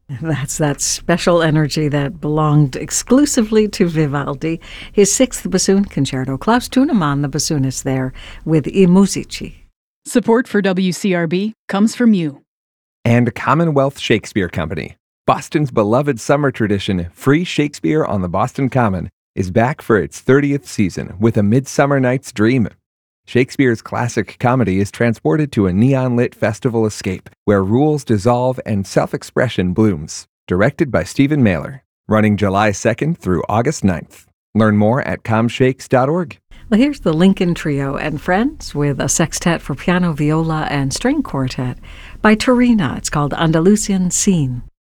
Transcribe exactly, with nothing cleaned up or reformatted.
That's that special energy that belonged exclusively to Vivaldi. His sixth bassoon concerto. Klaus Tunemann, the bassoonist there, with I Musici. Support for W C R B comes from you. And Commonwealth Shakespeare Company. Boston's beloved summer tradition, Free Shakespeare on the Boston Common, is back for its thirtieth season with A Midsummer Night's Dream. Shakespeare's classic comedy is transported to a neon-lit festival escape where rules dissolve and self-expression blooms. Directed by Stephen Mailer. Running July second through August ninth. Learn more at com shakes dot org. Well, here's the Lincoln Trio and Friends with a sextet for piano, viola, and string quartet by Torina. It's called Andalusian Scene.